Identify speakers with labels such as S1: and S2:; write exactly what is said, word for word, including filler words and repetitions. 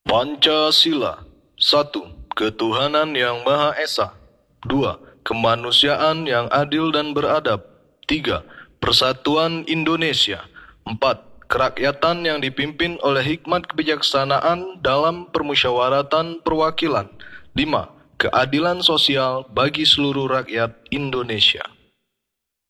S1: Pancasila. Satu. Ketuhanan yang Maha Esa. Dua. Kemanusiaan yang adil dan beradab. Tiga. Persatuan Indonesia. Empat. Kerakyatan yang dipimpin oleh hikmat kebijaksanaan dalam permusyawaratan perwakilan. Lima. Keadilan sosial bagi seluruh rakyat Indonesia.